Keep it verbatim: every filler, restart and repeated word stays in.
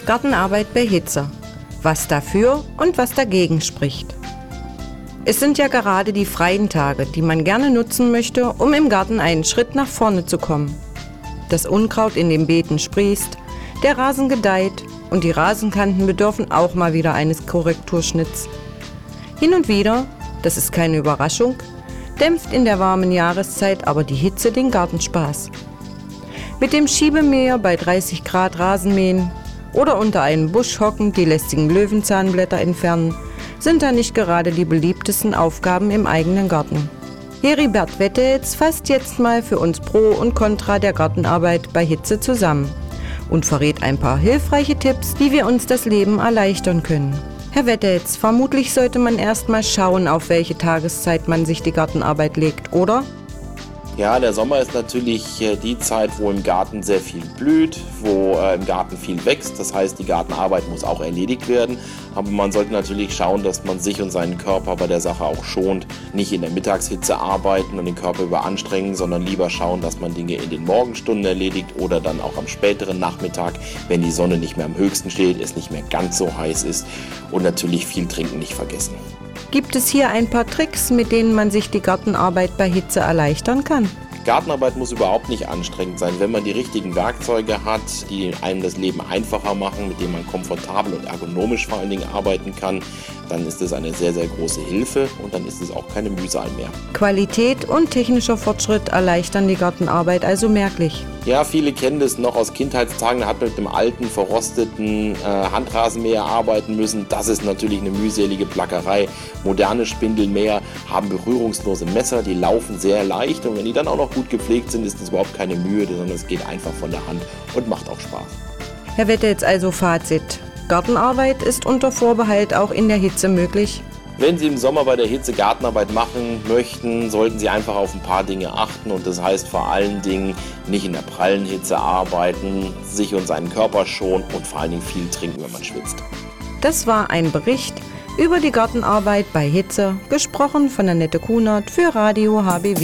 Gartenarbeit bei Hitze. Was dafür und was dagegen spricht. Es sind ja gerade die freien Tage, die man gerne nutzen möchte, um im Garten einen Schritt nach vorne zu kommen. Das Unkraut in den Beeten sprießt, der Rasen gedeiht und die Rasenkanten bedürfen auch mal wieder eines Korrekturschnitts. Hin und wieder, das ist keine Überraschung, dämpft in der warmen Jahreszeit aber die Hitze den Gartenspaß. Mit dem Schiebemäher bei dreißig Grad Rasenmähen oder unter einem Busch hocken, die lästigen Löwenzahnblätter entfernen, sind da nicht gerade die beliebtesten Aufgaben im eigenen Garten. Heribert Wetteels fasst jetzt mal für uns Pro und Contra der Gartenarbeit bei Hitze zusammen und verrät ein paar hilfreiche Tipps, wie wir uns das Leben erleichtern können. Herr Wetteels, vermutlich sollte man erst mal schauen, auf welche Tageszeit man sich die Gartenarbeit legt, oder? Ja, der Sommer ist natürlich äh, die Zeit, wo im Garten sehr viel blüht, wo äh, im Garten viel wächst. Das heißt, die Gartenarbeit muss auch erledigt werden. Aber man sollte natürlich schauen, dass man sich und seinen Körper bei der Sache auch schont. Nicht in der Mittagshitze arbeiten und den Körper überanstrengen, sondern lieber schauen, dass man Dinge in den Morgenstunden erledigt oder dann auch am späteren Nachmittag, wenn die Sonne nicht mehr am höchsten steht, es nicht mehr ganz so heiß ist. Und natürlich viel trinken nicht vergessen. Gibt es hier ein paar Tricks, mit denen man sich die Gartenarbeit bei Hitze erleichtern kann? Gartenarbeit muss überhaupt nicht anstrengend sein, wenn man die richtigen Werkzeuge hat, die einem das Leben einfacher machen, mit denen man komfortabel und ergonomisch vor allen Dingen arbeiten kann, dann ist es eine sehr, sehr große Hilfe und dann ist es auch keine Mühsal mehr. Qualität und technischer Fortschritt erleichtern die Gartenarbeit also merklich. Ja, viele kennen das noch aus Kindheitstagen, da hat man mit dem alten, verrosteten äh, Handrasenmäher arbeiten müssen. Das ist natürlich eine mühselige Plackerei. Moderne Spindelmäher haben berührungslose Messer, die laufen sehr leicht und wenn die dann auch noch gut gepflegt sind, ist das überhaupt keine Mühe, sondern es geht einfach von der Hand und macht auch Spaß. Herr Wetteels, also Fazit. Gartenarbeit ist unter Vorbehalt auch in der Hitze möglich. Wenn Sie im Sommer bei der Hitze Gartenarbeit machen möchten, sollten Sie einfach auf ein paar Dinge achten und das heißt vor allen Dingen nicht in der prallen Hitze arbeiten, sich und seinen Körper schonen und vor allen Dingen viel trinken, wenn man schwitzt. Das war ein Bericht über die Gartenarbeit bei Hitze, gesprochen von Annette Kunert für Radio H B W.